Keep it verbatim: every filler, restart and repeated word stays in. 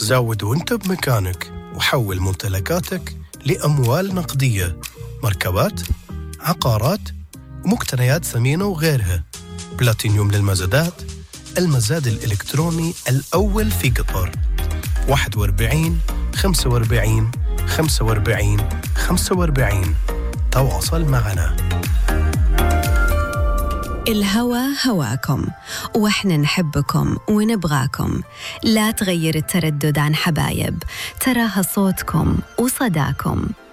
زود وانت بمكانك وحول ممتلكاتك لأموال نقدية، مركبات، عقارات ومقتنيات ثمينة وغيرها. بلاتينيوم للمزادات، المزاد الإلكتروني الأول في قطر. واحد وأربعين خمسة وأربعين خمسة وأربعين خمسة وأربعين. تواصل معنا. الهوى هواكم وإحنا نحبكم ونبغاكم. لا تغير التردد عن حبايب، تراها صوتكم وصداكم.